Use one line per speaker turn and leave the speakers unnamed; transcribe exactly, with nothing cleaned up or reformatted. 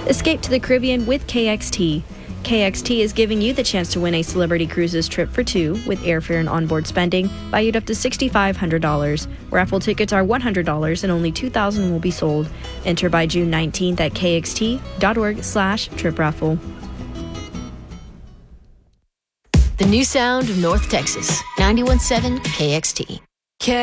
Escape to the Caribbean with K X T. K X T is giving you the chance to win a Celebrity Cruises trip for two with airfare and onboard spending valued up to six thousand five hundred dollars. Raffle tickets are one hundred dollars and only two thousand will be sold. Enter by June nineteenth at kxt.org slash trip raffle.
The new sound of North Texas, ninety-one point seven K X T.